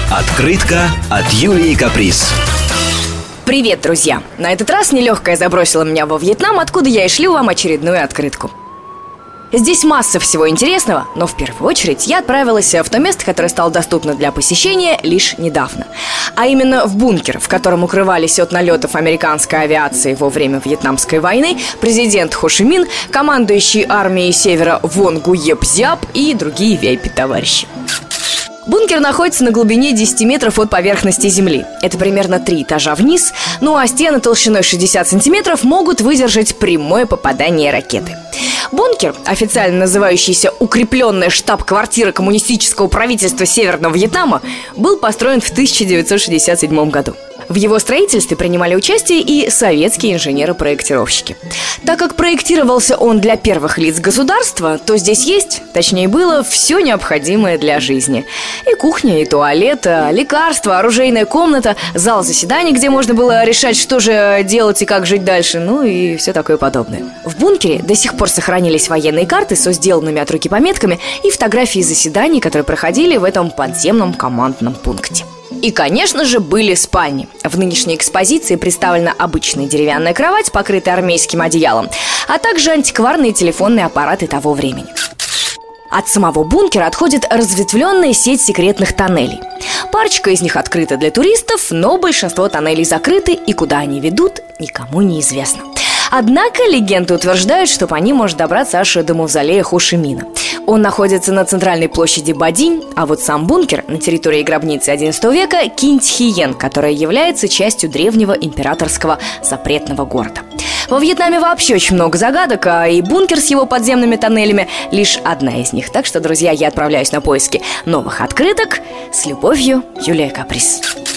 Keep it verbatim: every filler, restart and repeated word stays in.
Открытка от Юлии Каприз. Привет, друзья! На этот раз нелегкая забросила меня во Вьетнам, откуда я и шлю вам очередную открытку. Здесь масса всего интересного, но в первую очередь я отправилась в то место, которое стало доступно для посещения лишь недавно. А именно в бункер, в котором укрывались от налетов американской авиации во время Вьетнамской войны президент Хо Ши Мин, командующий армией Севера Вон Гуеп Зяб и другие ви ай пи-товарищи. Бункер находится на глубине десять метров от поверхности земли. Это примерно три этажа вниз, ну а стены толщиной шестьдесят сантиметров могут выдержать прямое попадание ракеты. Бункер, официально называющийся «Укрепленная штаб-квартира коммунистического правительства Северного Вьетнама», был построен в тысяча девятьсот шестьдесят седьмом году. В его строительстве принимали участие и советские инженеры-проектировщики. Так как проектировался он для первых лиц государства, то здесь есть, точнее было, все необходимое для жизни. И кухня, и туалет, лекарства, оружейная комната, зал заседаний, где можно было решать, что же делать и как жить дальше, ну и все такое подобное. В бункере до сих пор сохранились военные карты со сделанными от руки пометками и фотографии заседаний, которые проходили в этом подземном командном пункте. И, конечно же, были спальни. В нынешней экспозиции представлена обычная деревянная кровать, покрытая армейским одеялом, а также антикварные телефонные аппараты того времени. От самого бункера отходит разветвленная сеть секретных тоннелей. Парочка из них открыта для туристов, но большинство тоннелей закрыты, и куда они ведут, никому не известно. Однако легенды утверждают, что по ним можно добраться аж до мавзолея Хо Ши Мина. Он находится на центральной площади Бадинь, а вот сам бункер на территории гробницы одиннадцатого века Кин Тхи Йен, которая является частью древнего императорского запретного города. Во Вьетнаме вообще очень много загадок, а и бункер с его подземными тоннелями лишь одна из них. Так что, друзья, я отправляюсь на поиски новых открыток. С любовью, Юлия Каприз.